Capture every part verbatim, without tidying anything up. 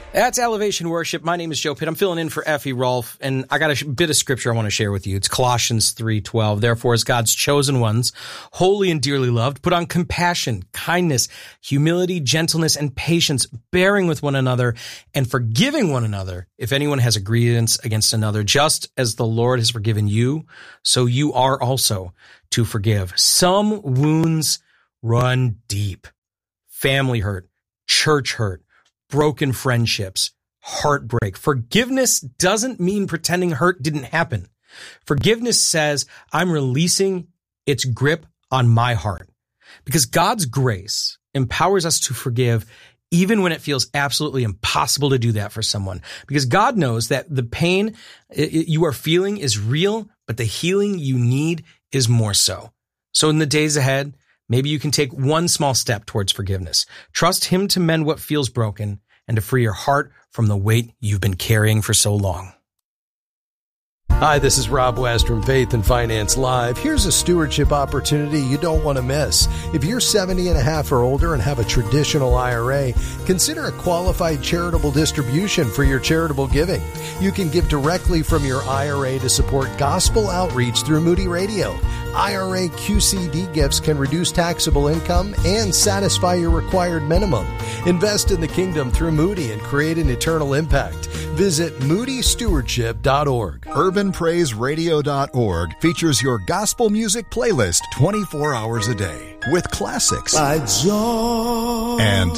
That's Elevation Worship. My name is Joe Pitt. I'm filling in for Effie Rolfe, and I got a bit of scripture I want to share with you. It's Colossians three twelve. Therefore, as God's chosen ones, holy and dearly loved, put on compassion, kindness, humility, gentleness, and patience, bearing with one another and forgiving one another if anyone has a grievance against another. Just as the Lord has forgiven you, so you are also to forgive. Some wounds run deep. Family hurt, church hurt, broken friendships, heartbreak. Forgiveness doesn't mean pretending hurt didn't happen. Forgiveness says, I'm releasing its grip on my heart. Because God's grace empowers us to forgive even when it feels absolutely impossible to do that for someone. Because God knows that the pain you are feeling is real, but the healing you need is more so. So in the days ahead, maybe you can take one small step towards forgiveness. Trust Him to mend what feels broken and to free your heart from the weight you've been carrying for so long. Hi, this is Rob West from Faith and Finance Live. Here's a stewardship opportunity you don't want to miss. If you're seventy and a half or older and have a traditional I R A, consider a qualified charitable distribution for your charitable giving. You can give directly from your I R A to support gospel outreach through Moody Radio. I R A Q C D gifts can reduce taxable income and satisfy your required minimum. Invest in the kingdom through Moody and create an eternal impact. Visit moody stewardship dot org. urban praise radio dot org features your gospel music playlist twenty-four hours a day with classics by joy and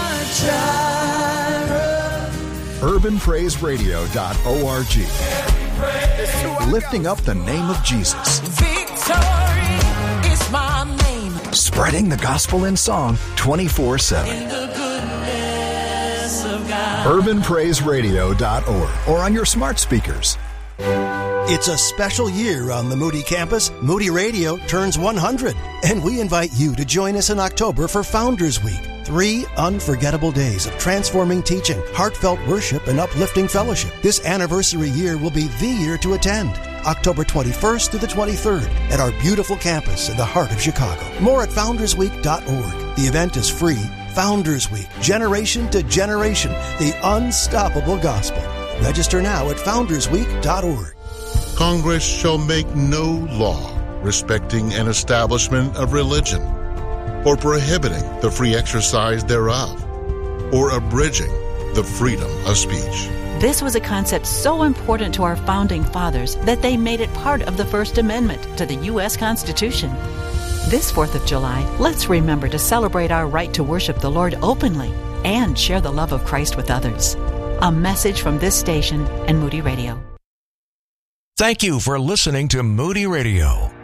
urban praise radio dot org, lifting up the name of Jesus. Victory is my name. Spreading the gospel in song twenty-four seven. urban praise radio dot org or on your smart speakers. It's a special year on the Moody campus. Moody Radio turns one hundred, and we invite you to join us in October for Founders Week. Three unforgettable days of transforming teaching, heartfelt worship, and uplifting fellowship. This anniversary year will be the year to attend. October twenty-first to the twenty-third at our beautiful campus in the heart of Chicago. More at founders week dot org. The event is free. Founders Week, generation to generation, the unstoppable gospel. Register now at founders week dot org. Congress shall make no law respecting an establishment of religion, or prohibiting the free exercise thereof, or abridging the freedom of speech. This was a concept so important to our founding fathers that they made it part of the First Amendment to the U S Constitution. This fourth of July, let's remember to celebrate our right to worship the Lord openly and share the love of Christ with others. A message from this station and Moody Radio. Thank you for listening to Moody Radio.